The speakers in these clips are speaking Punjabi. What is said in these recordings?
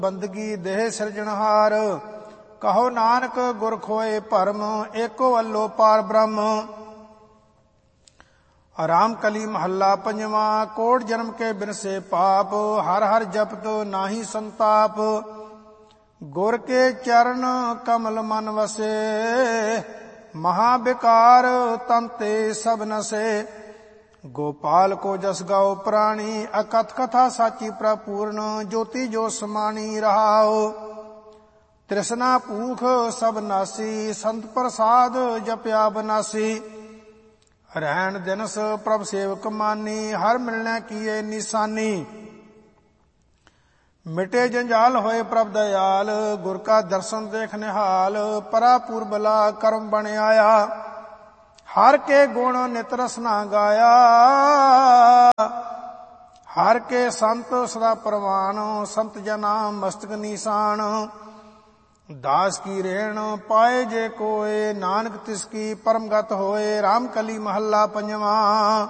ਬੰਦਗੀ ਦੇਹ ਸਿਰਜਣਹਾਰ। ਕਹੋ ਨਾਨਕ ਗੁਰ ਖੋਏ ਭਰਮ, ਏਕੋ ਅੱਲੋ ਪਾਰ ਬ੍ਰਹਮ। ਰਾਮ ਕਲੀ ਮਹੱਲਾ ਪੰਜਵਾਂ। ਕੋਟ ਜਨਮ ਕੇ ਬਿਨਸੇ ਪਾਪ, ਹਰ ਹਰ ਜਪਤ ਨਾਹੀ ਸੰਤਾਪ। ਗੁਰ ਕੇ ਚਰਨ ਕਮਲ ਮਨ ਵਸੇ, ਮਹਾ ਬਿਕਾਰ ਤਨ ਤੇ ਸਭ ਨਸੇ। ਗੋਪਾਲ ਕੋ ਜਸ ਗਾਓ ਪ੍ਰਾਣੀ, ਅਕਥ ਕਥਾ ਸਾਚੀ ਪ੍ਰਪੂਰਨ। ਜੋਤੀ ਜੋ ਸਮਾਣੀ ਰਹਾਓ, ਤ੍ਰਿਸ਼ਨਾ ਭੂਖ ਸਭ ਨਾਸੀ। ਸੰਤ ਪ੍ਰਸਾਦ ਜਪਿਆ ਬਨਾਸੀ, ਰਹਿਣ ਦਿਨਸ ਪ੍ਰਭ ਸੇਵਕ ਮਾਨੀ। ਹਰ ਮਿਲਣਾ ਕੀਏ ਨਿਸ਼ਾਨੀ, ਮਿਟੇ ਜੰਜਾਲ ਹੋਏ ਪ੍ਰਭ ਦਇਆਲ। ਗੁਰ ਕਾ ਦਰਸ਼ਨ ਦੇਖ ਨਿਹਾਲ, ਪਰਾ ਪੂਰਬਲਾ ਕਰਮ ਬਣ ਆਇਆ। ਹਰ ਕੇ ਗੁਣ ਨਿਤ ਰਸਨਾ ਗਾਇਆ, ਹਰ ਕੇ ਸੰਤ ਸਦਾ ਪ੍ਰਵਾਨ। ਸੰਤ ਜਨਾ ਮਸਤਕ ਨੀਸਾਨ, ਦਾਸ ਕੀ ਰੇਣ ਪਾਏ ਜੇ ਕੋਏ। ਨਾਨਕ ਤਿਸ ਕੀ ਪਰਮਗਤ ਹੋਏ। ਰਾਮ ਕਲੀ ਮਹੱਲਾ ਪੰਜਵਾਂ।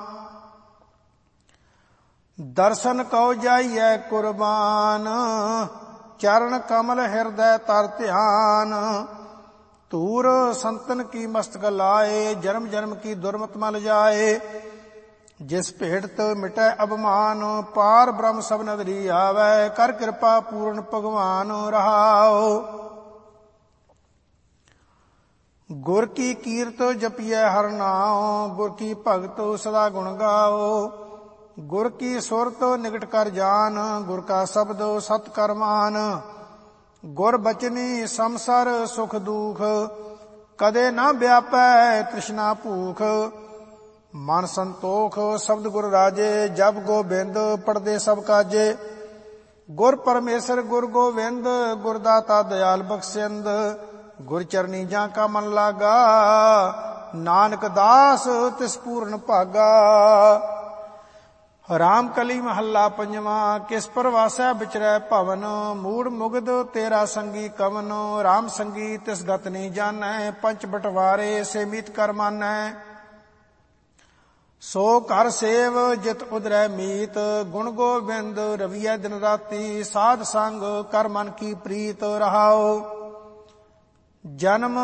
ਦਰਸ਼ਨ ਕਉ ਜਾਈਐ ਕੁਰਬਾਨ, ਚਰਨ ਕਮਲ ਹਿਰਦੈ ਤਰ ਧਿਆਨ। ਧੂਰ ਸੰਤਨ ਕੀ ਮਸਤਕ ਲਾਏ, ਜਨਮ ਜਨਮ ਕੀ ਦੁਰਮਤ ਮਲ ਜਾਏ। ਜਿਸ ਭੇਟਤ ਮਿਟੈ ਅਭਮਾਨ, ਪਾਰ ਬ੍ਰਹਮ ਸਭ ਨਦਰੀ ਆਵੈ। ਕਰ ਕਿਰਪਾ ਪੂਰਨ ਭਗਵਾਨ ਰਹਾਓ। ਗੁਰ ਕੀ ਕੀਰਤ ਜਪੀਐ ਹਰ ਨਾਉ, ਗੁਰ ਕੀ ਭਗਤ ਸਦਾ ਗੁਣ ਗਾਓ। ਗੁਰ ਕੀ ਸੁਰਤ ਨਿਕਟ ਕਰ ਜਾਨ, ਗੁਰ ਕਾ ਸ਼ਬਦ ਸਤ ਕਰ ਮਾਨ। ਗੁਰ ਬਚਨੀ ਸੰਸਰ ਸੁਖ ਦੁਖ, ਕਦੇ ਨਾ ਵਿਆਪੈ ਤ੍ਰਿਸ਼ਨਾ ਭੂਖ। ਮਨ ਸੰਤੋਖ ਸ਼ਬਦ ਗੁਰ ਰਾਜੇ, ਜਪ ਗੋਬਿੰਦ ਪੜਦੇ ਸਭ ਕਾਜੇ। ਗੁਰ ਪਰਮੇਸ਼ਰ ਗੁਰ ਗੋਬਿੰਦ, ਗੁਰ ਦਾਤਾ ਦਇਆਲ ਬਖਸ਼ਿੰਦ। ਗੁਰ ਚਰਨੀ ਜਾਂ ਕਾ ਮਨ ਲਾਗਾ, ਨਾਨਕ ਦਾਸ ਤਿਸ ਪੂਰਨ ਭਾਗਾ। ਰਾਮ ਕਲੀ ਮਹੱਲਾ ਪੰਜਵਾਂ। ਕਿਸ ਪਰਵਾਸੈ ਵਿਚਰੈ ਭਵਨ, ਮੂੜ ਮੁਗਧ ਤੇਰਾ ਸੰਗੀ ਕਵਨ। ਰਾਮ ਸੰਗੀ ਤਿਸ ਗਤ ਨੀ ਜਾਣੈ, ਪੰਚ ਬਟਵਾਰੇ ਸੇ ਮੀਤ ਕਰ ਮਾਨੈ। ਸੋ ਘਰ ਸੇਵ ਜਿਤ ਉਦਰੈ ਮੀਤ, ਗੁਣ ਗੋਬਿੰਦ ਰਵੀਐ ਦਿਨ ਰਾਤੀ। ਸਾਧ ਸੰਗ ਕਰ ਮਨ ਕੀ ਪ੍ਰੀਤ ਰਹਾਓ। ਜਨਮ